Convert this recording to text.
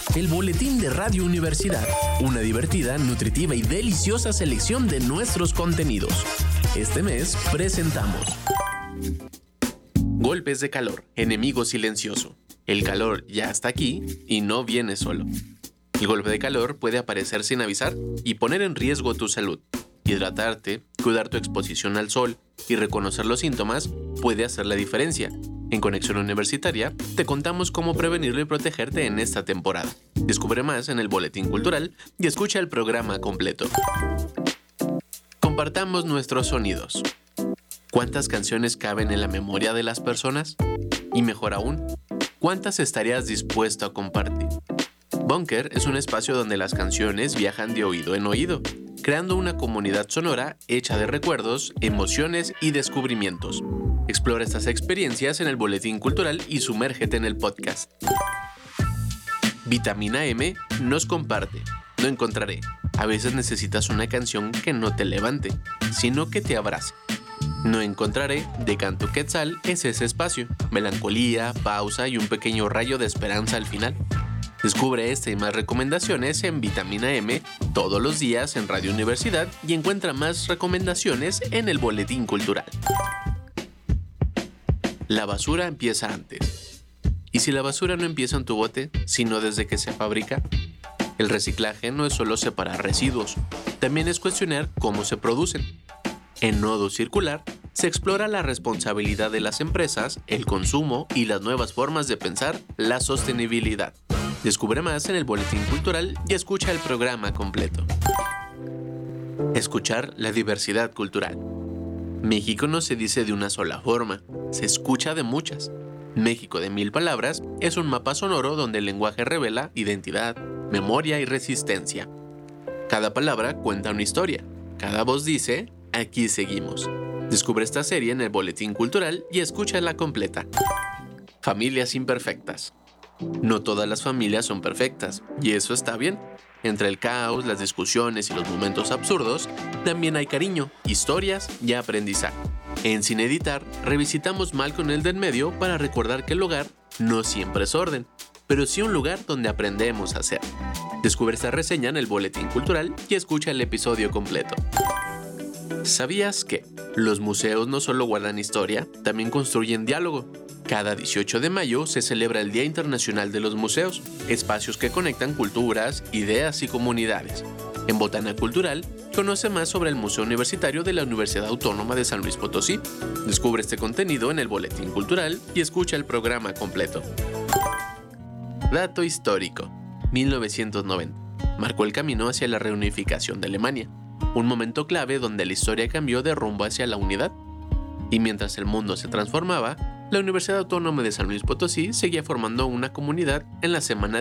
el boletín de Radio Universidad. Una divertida, nutritiva y deliciosa selección de nuestros contenidos. Este mes presentamos Golpes de calor, enemigo silencioso. El calor ya está aquí y no viene solo. El golpe de calor puede aparecer sin avisar y poner en riesgo tu salud. Hidratarte, cuidar tu exposición al sol y reconocer los síntomas puede hacer la diferencia. En Conexión Universitaria te contamos cómo prevenirlo y protegerte en esta temporada. Descubre más en el Boletín Cultural y escucha el programa completo. Compartamos nuestros sonidos. ¿Cuántas canciones caben en la memoria de las personas? Y mejor aún, ¿cuántas estarías dispuesto a compartir? Bunker es un espacio donde las canciones viajan de oído en oído, creando una comunidad sonora hecha de recuerdos, emociones y descubrimientos. Explora estas experiencias en el Boletín Cultural y sumérgete en el podcast. Vitamina M nos comparte. No encontraré. A veces necesitas una canción que no te levante, sino que te abrace. No encontraré de Canto Quetzal es ese espacio. Melancolía, pausa y un pequeño rayo de esperanza al final. Descubre esta y más recomendaciones en Vitamina M todos los días en Radio Universidad y encuentra más recomendaciones en el Boletín Cultural. La basura empieza antes. ¿Y si la basura no empieza en tu bote, sino desde que se fabrica? El reciclaje no es solo separar residuos, también es cuestionar cómo se producen. En Nodo Circular se explora la responsabilidad de las empresas, el consumo y las nuevas formas de pensar la sostenibilidad. Descubre más en el Boletín Cultural y escucha el programa completo. Escuchar la diversidad cultural. México no se dice de una sola forma, se escucha de muchas. México de 1000 palabras es un mapa sonoro donde el lenguaje revela identidad, memoria y resistencia. Cada palabra cuenta una historia, cada voz dice, aquí seguimos. Descubre esta serie en el Boletín Cultural y escúchala completa. Familias imperfectas. No todas las familias son perfectas, y eso está bien. Entre el caos, las discusiones y los momentos absurdos, también hay cariño, historias y aprendizaje. En Sin Editar, revisitamos Malcolm el del medio para recordar que el hogar no siempre es orden, pero sí un lugar donde aprendemos a ser. Descubre esta reseña en el Boletín Cultural y escucha el episodio completo. ¿Sabías que los museos no solo guardan historia, también construyen diálogo? Cada 18 de mayo se celebra el Día Internacional de los Museos, espacios que conectan culturas, ideas y comunidades. En Botana Cultural, conoce más sobre el Museo Universitario de la Universidad Autónoma de San Luis Potosí. Descubre este contenido en el Boletín Cultural y escucha el programa completo. Dato histórico. 1990. Marcó el camino hacia la reunificación de Alemania. Un momento clave donde la historia cambió de rumbo hacia la unidad. Y mientras el mundo se transformaba, la Universidad Autónoma de San Luis Potosí seguía formando una comunidad en la semana